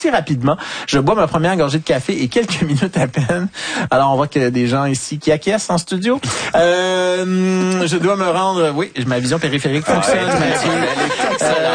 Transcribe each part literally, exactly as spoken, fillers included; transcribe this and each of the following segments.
rapidement. Je bois ma première gorgée de café et quelques minutes à peine. Alors, on voit qu'il y a des gens ici qui acquiescent en studio. Euh, je dois me rendre... Oui, ma vision périphérique fonctionne, ah, Mathieu. Euh,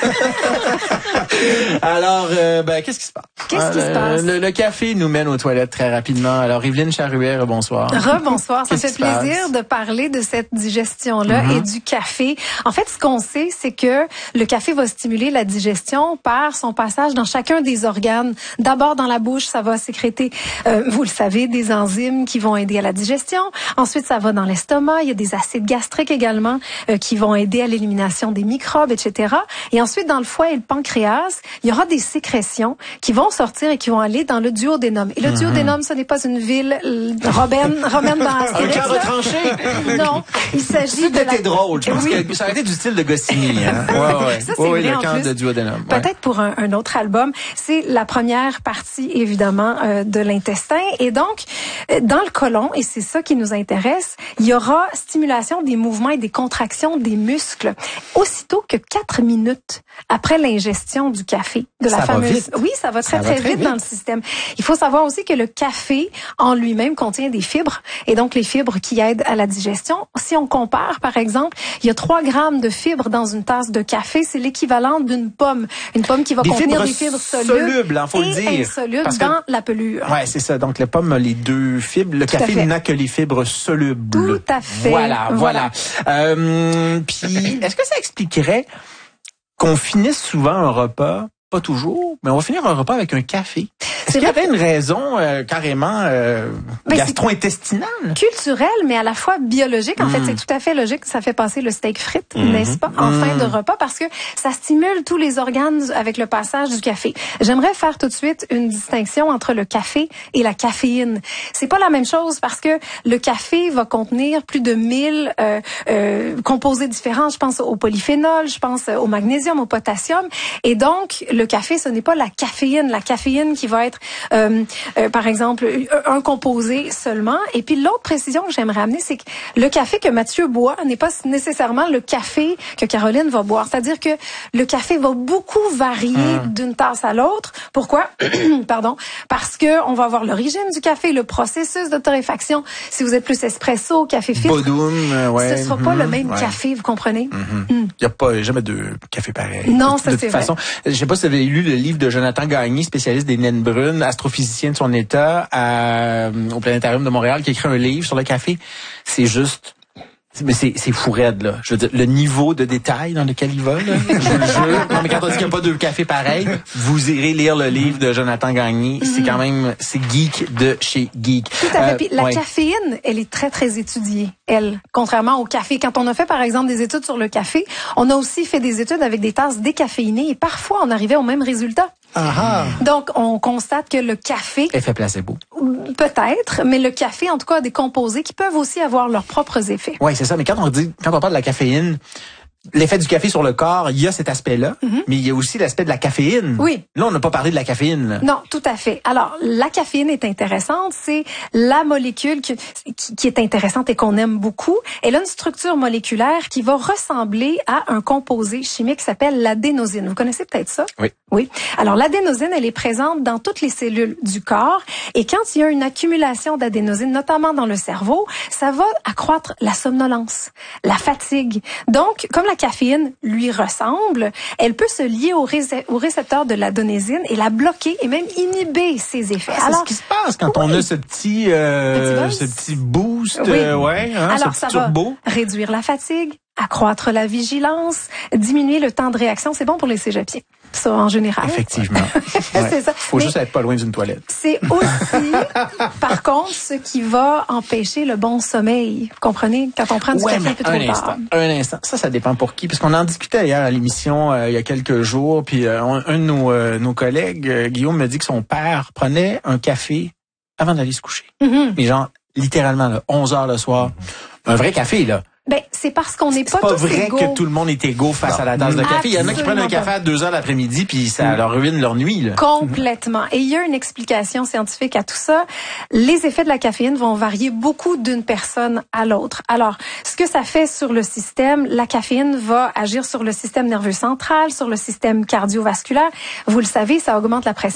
Alors, euh, ben, qu'est-ce qui se passe? Qu'est-ce qui euh, se passe? Le, le café nous mène aux toilettes très rapidement. Alors, Evelyne Charouet, bonsoir. Rebonsoir. Ça fait plaisir de parler de cette digestion-là mm-hmm. et du café. En fait, ce qu'on sait, c'est que le café va stimuler la digestion par son passage dans chacun des organes. D'abord, dans la bouche, ça va sécréter, euh, vous le savez, des enzymes qui vont aider à la digestion. Ensuite, ça va dans l'estomac. Il y a des acides gastriques également euh, qui vont aider à l'élimination des microbes, et cetera. Et ensuite, dans le foie et le pancréas, il y aura des sécrétions qui vont sortir et qui vont aller dans le duodénum. Et le mm-hmm. duodénum, ce n'est pas une ville romaine, romaine dans Astérix. Un cœur retranché. Non, il s'agit de C'était la... drôle. Je pense oui. que ça aurait été du style de Goscinny. Hein? Ouais, ouais. Ça, c'est ouais, vrai, le en cœur plus. de duodénum. Peut-être ouais. pour un, un autre album. C'est la première partie, évidemment, euh, de l'intestin. Et donc, dans le côlon, et c'est ça qui nous intéresse, il y aura stimulation des mouvements et des contractions des muscles aussitôt que quatre minutes après l'ingestion du café. De la ça fameuse... va vite. Oui, ça va très, ça très, va très vite, vite dans le système. Il faut savoir aussi que le café, en lui-même, contient des fibres. Et donc, les fibres qui aident à la digestion. Si on compare, par exemple, il y a trois grammes de fibres dans une tasse de café. C'est l'équivalent d'une pomme. Une pomme qui va des contenir fibres des fibres solubles, solubles hein, faut et le dire. insolubles Parce que, dans la pelure. Ouais, c'est ça. Donc, la pomme a les deux fibres. Le Tout café n'a que les fibres solubles. Tout à fait. Voilà, voilà. voilà. Euh, puis, est-ce que ça expliquerait qu'on finisse souvent un repas, pas toujours, mais on va finir un repas avec un café? Est-ce qu'il y aurait une raison euh, carrément euh, gastro-intestinale? Culturelle, mais à la fois biologique. En mmh. fait, c'est tout à fait logique. Ça fait passer le steak frites, mmh. n'est-ce pas, en mmh. fin de repas, parce que ça stimule tous les organes avec le passage du café. J'aimerais faire tout de suite une distinction entre le café et la caféine. C'est pas la même chose parce que le café va contenir plus de mille euh, euh, composés différents. Je pense au polyphénol, je pense au magnésium, au potassium. Et donc, le café, ce n'est pas la caféine. La caféine qui va être Euh, euh, par exemple, un composé seulement. Et puis l'autre précision que j'aimerais amener, c'est que le café que Mathieu boit n'est pas nécessairement le café que Caroline va boire. C'est-à-dire que le café va beaucoup varier mmh. d'une tasse à l'autre. Pourquoi? Pardon. Parce que on va avoir l'origine du café, le processus de torréfaction. Si vous êtes plus espresso, café filtre, Bodoum, euh, ouais. ce sera pas mmh, le même ouais. café, vous comprenez? Il mmh. n'y a pas jamais de café pareil. Non, de, ça de c'est toute façon. vrai. Je sais pas si vous avez lu le livre de Jonathan Gagné, spécialiste des naines brunes, astrophysicien de son état à, au Planétarium de Montréal, qui écrit un livre sur le café. C'est juste... Mais c'est, c'est fou raide, là. Je veux dire, le niveau de détail dans lequel il va, là. Je le jure. Non, mais quand on dit qu'il n'y a pas deux cafés pareils, vous irez lire le livre de Jonathan Gagné. Mm-hmm. C'est quand même, c'est geek de chez geek. Tout à fait. Euh, Puis la ouais. caféine, elle est très, très étudiée, elle. Contrairement au café. Quand on a fait, par exemple, des études sur le café, on a aussi fait des études avec des tasses décaféinées et parfois, on arrivait au même résultat. Ah. Donc, on constate que le café... Effet placebo. Peut-être, mais le café, en tout cas, a des composés qui peuvent aussi avoir leurs propres effets. Oui, c'est ça. Mais quand on dit, quand on parle de la caféine, l'effet du café sur le corps, il y a cet aspect-là, mm-hmm. mais il y a aussi l'aspect de la caféine. Oui. Là, on n'a pas parlé de la caféine. Là. Non, tout à fait. Alors, la caféine est intéressante. C'est la molécule qui, qui, qui est intéressante et qu'on aime beaucoup. Elle a une structure moléculaire qui va ressembler à un composé chimique qui s'appelle l'adénosine. Vous connaissez peut-être ça? Oui. Oui. Alors, l'adénosine, elle est présente dans toutes les cellules du corps. Et quand il y a une accumulation d'adénosine, notamment dans le cerveau, ça va accroître la somnolence, la fatigue. Donc, comme la caféine lui ressemble, elle peut se lier au, ré- au récepteur de l'adénosine et la bloquer et même inhiber ses effets. Ah, c'est Alors, ce qui se passe quand oui. on a ce petit, euh, petit ce petit boost, oui. euh, ouais, hein, Alors, ce ça petit turbo. Va réduire la fatigue, accroître la vigilance, diminuer le temps de réaction. C'est bon pour les cégepiens, ça en général. Effectivement. Ouais. C'est ça. Faut Mais juste être pas loin d'une toilette. C'est aussi, par contre, ce qui va empêcher le bon sommeil. Vous comprenez? Quand on prend du ouais, café un peu trop un instant, tard. Un instant. Ça, ça dépend pour qui. Parce qu'on en discutait hier à l'émission euh, il y a quelques jours. Puis euh, un, un de nos, euh, nos collègues, euh, Guillaume, me dit que son père prenait un café avant d'aller se coucher. Mm-hmm. Mais genre, littéralement, là, onze heures le soir. Un vrai café, là. Ben, c'est parce qu'on n'est pas, pas tous vrai égaux. que tout le monde est égaux face non. à la tasse de café. Il y en a qui prennent un café à deux heures l'après-midi puis ça leur ruine leur nuit, là. Complètement. Et il y a une explication scientifique à tout ça. Les effets de la caféine vont varier beaucoup d'une personne à l'autre. Alors, ce que ça fait sur le système, la caféine va agir sur le système nerveux central, sur le système cardiovasculaire. Vous le savez, ça augmente la pression